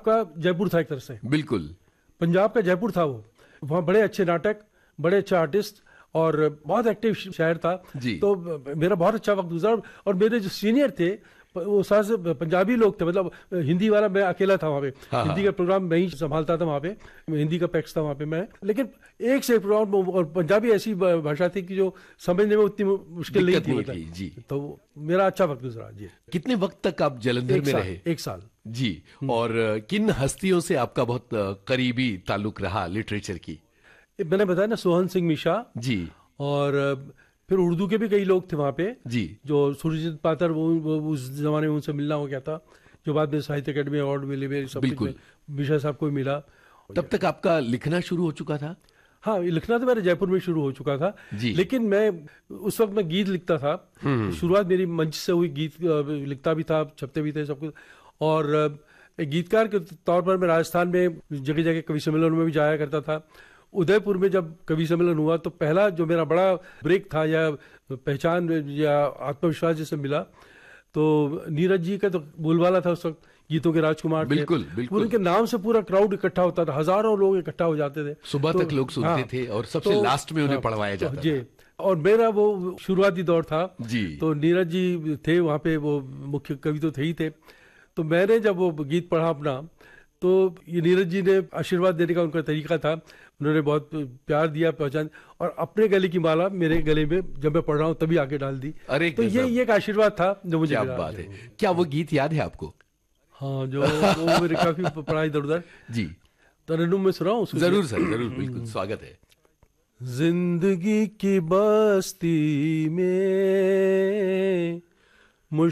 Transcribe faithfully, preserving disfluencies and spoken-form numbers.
का जयपुर था एक तरह से, बिल्कुल पंजाब का जयपुर था वो। वहाँ बड़े अच्छे नाटक, बड़े अच्छे आर्टिस्ट और बहुत एक्टिव शहर था। तो मेरा बहुत अच्छा वक्त गुजरा। और मेरे जो सीनियर थे वो सारे पंजाबी लोग थे, मतलब हिंदी वाला मैं अकेला था वहाँ पे। हाँ, हिंदी का प्रोग्राम मैं ही संभालता था वहाँ पे, हिंदी का पैक्स था वहाँ पे मैं। लेकिन एक से एक प्रोग्राम, और पंजाबी ऐसी भाषा थी कि जो समझने में उतनी मुश्किल नहीं थी, नहीं थी जी। तो मेरा अच्छा वक्त गुजरा जी। कितने वक्त तक आप जालंधर में रहे? एक साल जी। और किन हस्तियों से आपका बहुत करीबी ताल्लुक रहा लिटरेचर की? मैंने बताया ना, सोहन सिंह मिश्रा जी, और फिर उर्दू के भी कई लोग थे वहाँ पे जी, जो सुरजीत पातर, वो, वो उस जमाने में उनसे मिलना हो गया था, जो बाद में साहित्य अकेडमी अवार्ड मिले मेरे सब। बिल्कुल, मिश्रा साहब को मिला। तब तक आपका लिखना शुरू हो चुका था? हाँ, लिखना तो मेरे जयपुर में शुरू हो चुका था जी। लेकिन मैं उस वक्त मैं गीत लिखता था। शुरुआत मेरी मंच से हुई, गीत लिखता भी था, छपते भी थे सब कुछ। और एक गीतकार के तौर पर मैं राजस्थान में जगह जगह कवि सम्मेलनों में भी जाया करता था। उदयपुर में जब कवि सम्मेलन हुआ तो पहला जो मेरा बड़ा ब्रेक था या पहचान या आत्मविश्वास जैसे मिला, तो नीरज जी का तो बोलबाला था उस वक्त, गीतों के राजकुमार। बिल्कुल, बिल्कुल। उनके नाम से पूरा क्राउड इकट्ठा होता था, हजारों लोग इकट्ठा हो जाते थे, सुबह तो, तक लोग सुनते हाँ, थे और सबसे तो, लास्ट में उन्हें हाँ, पढ़वाया जाता तो, जी। था। और मेरा वो शुरुआती दौर था जी। तो नीरज जी थे वहाँ पे, वो मुख्य कवि तो थे ही थे। तो मैंने जब वो गीत पढ़ा अपना, तो ये नीरज जी ने आशीर्वाद देने का उनका तरीका था, उन्होंने बहुत प्यार दिया, पहचान, और अपने गले की माला मेरे गले में जब मैं पढ़ रहा हूँ तभी आके डाल दी। अरे तो ये ये एक आशीर्वाद था जो मुझे क्या मिला। बात है। क्या वो गीत याद है आपको? हाँ, जो वो मेरे काफी पढ़ा इधर उधर जी। तरन्नुम में सुनाऊं? जरूर सर, जरूर, बिल्कुल, स्वागत है। जिंदगी की बस्ती में